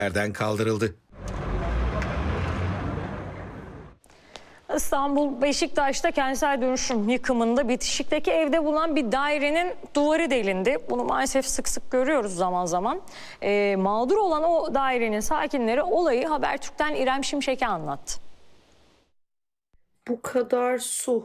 yerden kaldırıldı. İstanbul Beşiktaş'ta kentsel dönüşüm yıkımında bitişikteki evde bulunan bir dairenin duvarı delindi. Bunu maalesef sık sık görüyoruz zaman zaman. Mağdur olan o dairenin sakinleri olayı Habertürk'ten İrem Şimşek'e anlattı. Bu kadar su.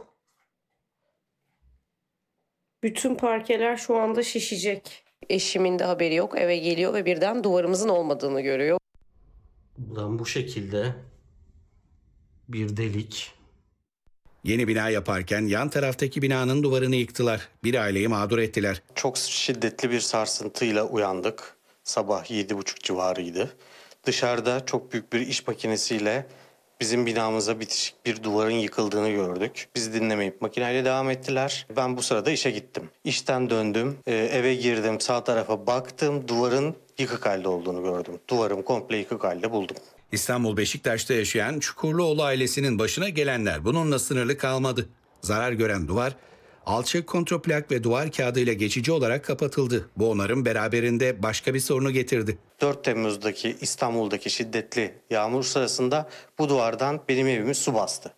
Bütün parkeler şu anda şişecek. Eşimin de haberi yok. Eve geliyor ve birden duvarımızın olmadığını görüyor. Buradan bu şekilde bir delik. Yeni bina yaparken yan taraftaki binanın duvarını yıktılar. Bir aileyi mağdur ettiler. Çok şiddetli bir sarsıntıyla uyandık. Sabah 7.30 civarıydı. Dışarıda çok büyük bir iş makinesiyle bizim binamıza bitişik bir duvarın yıkıldığını gördük. Bizi dinlemeyip makineyle devam ettiler. Ben bu sırada işe gittim. İşten döndüm, eve girdim, sağ tarafa baktım. Duvarın yıkık halde olduğunu gördüm. Duvarım komple yıkık halde buldum. İstanbul Beşiktaş'ta yaşayan Çukurluoğlu ailesinin başına gelenler bununla sınırlı kalmadı. Zarar gören duvar, alçak kontraplak ve duvar kağıdıyla geçici olarak kapatıldı. Bu onarım beraberinde başka bir sorunu getirdi. 4 Temmuz'daki İstanbul'daki şiddetli yağmur sırasında bu duvardan benim evimi su bastı.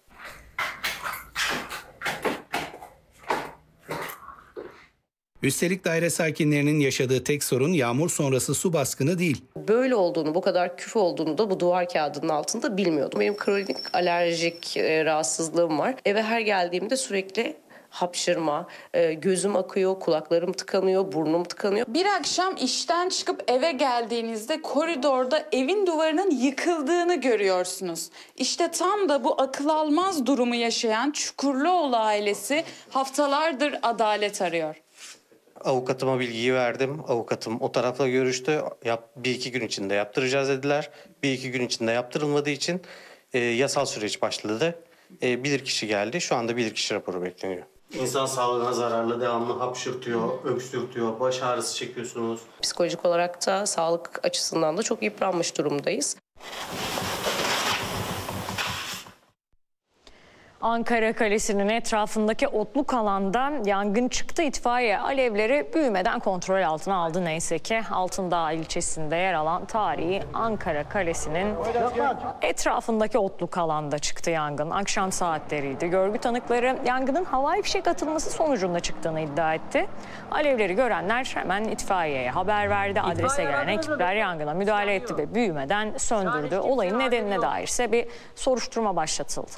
Üstelik daire sakinlerinin yaşadığı tek sorun yağmur sonrası su baskını değil. Böyle olduğunu, bu kadar küf olduğunu da bu duvar kağıdının altında bilmiyordum. Benim kronik alerjik rahatsızlığım var. Eve her geldiğimde sürekli hapşırma, gözüm akıyor, kulaklarım tıkanıyor, burnum tıkanıyor. Bir akşam işten çıkıp eve geldiğinizde koridorda evin duvarının yıkıldığını görüyorsunuz. İşte tam da bu akıl almaz durumu yaşayan Çukurluoğlu ailesi haftalardır adalet arıyor. Avukatıma bilgiyi verdim. Avukatım o tarafla görüştü. Bir iki gün içinde yaptıracağız dediler. Bir iki gün içinde yaptırılmadığı için yasal süreç başladı. Bilirkişi geldi. Şu anda bilirkişi raporu bekleniyor. İnsan sağlığına zararlı, devamlı hapşırtıyor, öksürtüyor, baş ağrısı çekiyorsunuz. Psikolojik olarak da sağlık açısından da çok yıpranmış durumdayız. Ankara Kalesi'nin etrafındaki otluk alanda yangın çıktı. İtfaiye alevleri büyümeden kontrol altına aldı neyse ki. Altındağ ilçesinde yer alan tarihi Ankara Kalesi'nin etrafındaki otluk alanda çıktı yangın. Akşam saatleriydi. Görgü tanıkları yangının havai fişek atılması sonucunda çıktığını iddia etti. Alevleri görenler hemen itfaiyeye haber verdi. Adrese gelen ekipler yangına müdahale etti ve büyümeden söndürdü. Olayın nedenine dair ise bir soruşturma başlatıldı.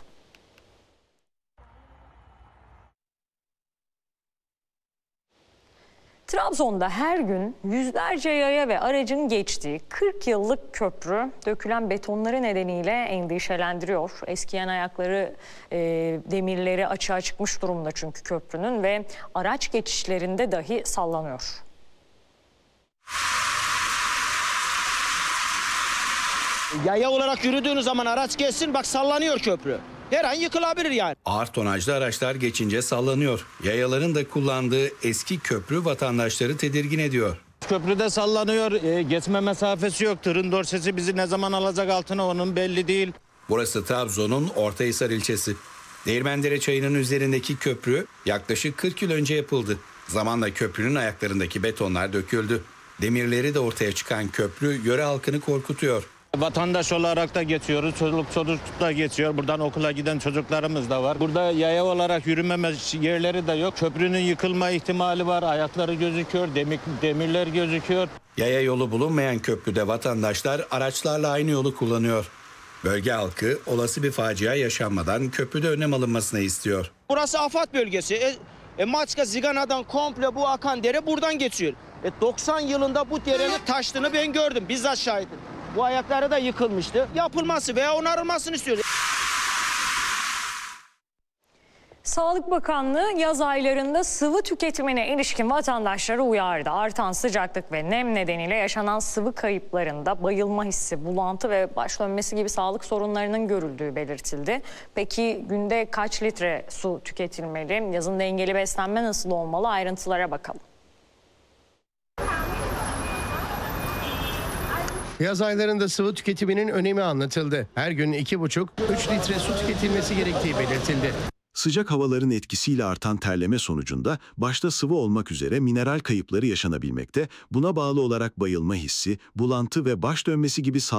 Trabzon'da her gün yüzlerce yaya ve aracın geçtiği 40 yıllık köprü dökülen betonları nedeniyle endişelendiriyor. Eskiyen ayakları, demirleri açığa çıkmış durumda çünkü köprünün ve araç geçişlerinde dahi sallanıyor. Yaya olarak yürüdüğünüz zaman araç geçsin, bak sallanıyor köprü. Her an yıkılabilir yani. Ağır tonajlı araçlar geçince sallanıyor. Yayaların da kullandığı eski köprü vatandaşları tedirgin ediyor. Köprüde sallanıyor, geçme mesafesi yok. Tırın dorsesi bizi ne zaman alacak altına onun belli değil. Burası Trabzon'un Ortahisar ilçesi. Değirmendere çayının üzerindeki köprü yaklaşık 40 yıl önce yapıldı. Zamanla köprünün ayaklarındaki betonlar döküldü. Demirleri de ortaya çıkan köprü yöre halkını korkutuyor. Vatandaş olarak da geçiyoruz, çocuk da geçiyor. Buradan okula giden çocuklarımız da var. Burada yaya olarak yürümeme yerleri de yok. Köprünün yıkılma ihtimali var. Ayakları gözüküyor, demirler gözüküyor. Yaya yolu bulunmayan köprüde vatandaşlar araçlarla aynı yolu kullanıyor. Bölge halkı olası bir facia yaşanmadan köprüde önlem alınmasını istiyor. Burası afat bölgesi. Maçka Zigana'dan komple bu akan dere buradan geçiyor. 90 yılında bu derenin taştığını ben gördüm. Bizzat şahidim. Bu ayakları da yıkılmıştı. Yapılması veya onarılmasını istiyoruz. Sağlık Bakanlığı yaz aylarında sıvı tüketimine ilişkin vatandaşları uyardı. Artan sıcaklık ve nem nedeniyle yaşanan sıvı kayıplarında bayılma hissi, bulantı ve baş dönmesi gibi sağlık sorunlarının görüldüğü belirtildi. Peki günde kaç litre su tüketilmeli? Yazın dengeli beslenme nasıl olmalı? Ayrıntılara bakalım. Yaz aylarında sıvı tüketiminin önemi anlatıldı. Her gün 2,5-3 litre su tüketilmesi gerektiği belirtildi. Sıcak havaların etkisiyle artan terleme sonucunda başta sıvı olmak üzere mineral kayıpları yaşanabilmekte, buna bağlı olarak bayılma hissi, bulantı ve baş dönmesi gibi